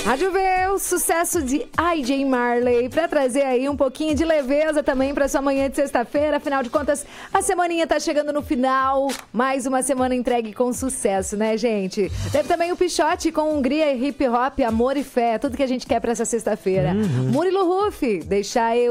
Rádio V, o sucesso de AJ Marley, pra trazer aí um pouquinho de leveza também pra sua manhã de sexta-feira. Afinal de contas, a semaninha tá chegando no final. Mais uma semana entregue com sucesso, né, gente? Teve também o Pichote com Hungria e hip hop, amor e fé. Tudo que a gente quer pra essa sexta-feira. Murilo Ruff, deixar eu